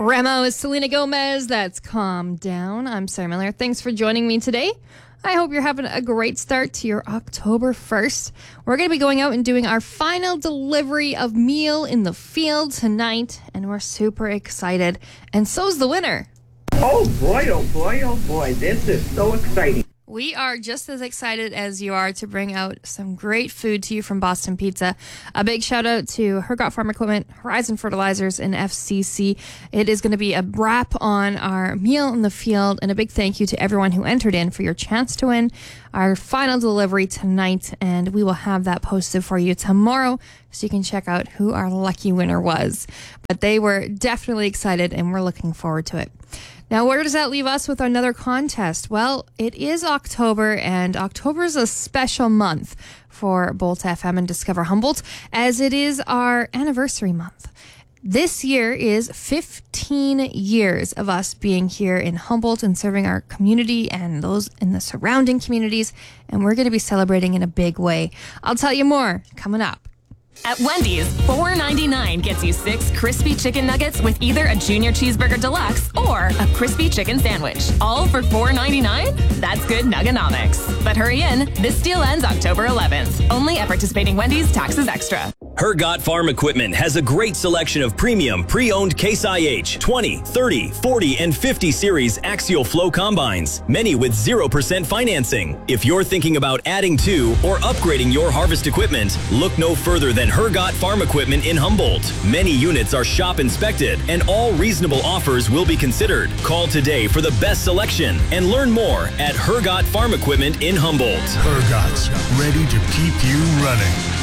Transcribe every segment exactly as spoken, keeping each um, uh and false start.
Remo is Selena Gomez. That's Calm Down. I'm Sarah Miller. Thanks for joining me today. I hope you're having a great start to your October first. We're going to be going out and doing our final delivery of Meal in the Field tonight, and we're super excited. And so's the winner. Oh boy, oh boy, oh boy. This is so exciting. We are just as excited as you are to bring out some great food to you from Boston Pizza. A big shout out to Hergot Farm Equipment, Horizon Fertilizers, and F C C. It is going to be a wrap on our Meal in the Field, and a big thank you to everyone who entered in for your chance to win our final delivery tonight, and we will have that posted for you tomorrow so you can check out who our lucky winner was. But they were definitely excited, and we're looking forward to it. Now, where does that leave us with another contest? Well, it is October, and October is a special month for Bolt F M and Discover Humboldt, as it is our anniversary month. This year is fifteen years of us being here in Humboldt and serving our community and those in the surrounding communities, and we're going to be celebrating in a big way. I'll tell you more coming up. At Wendy's, four ninety-nine gets you six crispy chicken nuggets with either a junior cheeseburger deluxe or a crispy chicken sandwich. All for four ninety-nine? That's good nuggonomics. But hurry in, this deal ends October eleventh. Only at participating Wendy's, taxes extra. Hergot Farm Equipment has a great selection of premium pre-owned Case I H twenty, thirty, forty, and fifty series axial flow combines, many with zero percent financing. If you're thinking about adding to or upgrading your harvest equipment, look no further than Hergot Farm Equipment in Humboldt. Many units are shop inspected and all reasonable offers will be considered. Call today for the best selection and learn more at Hergot Farm Equipment in Humboldt. Hergot's ready to keep you running.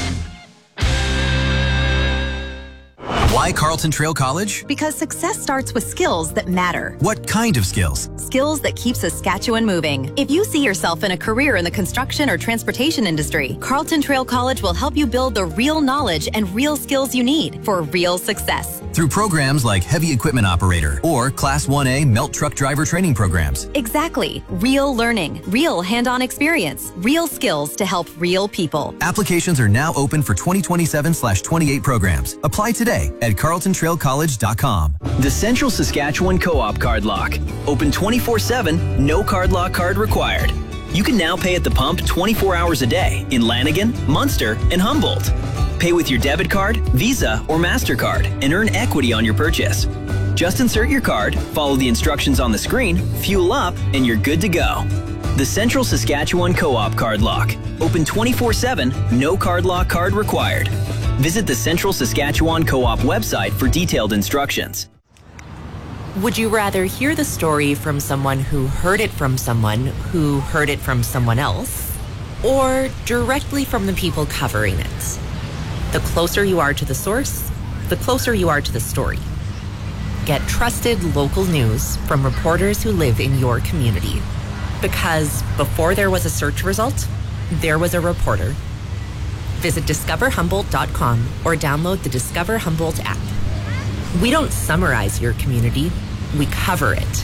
Why Carlton Trail College? Because success starts with skills that matter. What kind of skills? Skills that keep Saskatchewan moving. If you see yourself in a career in the construction or transportation industry, Carlton Trail College will help you build the real knowledge and real skills you need for real success. Through programs like Heavy Equipment Operator or Class one A Melt Truck Driver Training Programs. Exactly. Real learning, real hand-on experience, real skills to help real people. Applications are now open for twenty twenty-seven slash twenty-eight programs. Apply today at carlton trail college dot com. The Central Saskatchewan Co-op Card Lock. Open twenty-four seven, no card lock card required. You can now pay at the pump twenty-four hours a day in Lanigan, Munster, and Humboldt. Pay with your debit card, Visa, or MasterCard and earn equity on your purchase. Just insert your card, follow the instructions on the screen, fuel up, and you're good to go. The Central Saskatchewan Co-op Card Lock. Open twenty-four seven, no card lock card required. Visit the Central Saskatchewan Co-op website for detailed instructions. Would you rather hear the story from someone who heard it from someone who heard it from someone else, or directly from the people covering it? The closer you are to the source, the closer you are to the story. Get trusted local news from reporters who live in your community. Because before there was a search result, there was a reporter. Visit discover humboldt dot com or download the Discover Humboldt app. We don't summarize your community, we cover it.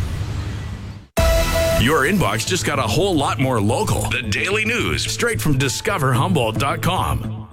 Your inbox just got a whole lot more local. The Daily News, straight from discover humboldt dot com.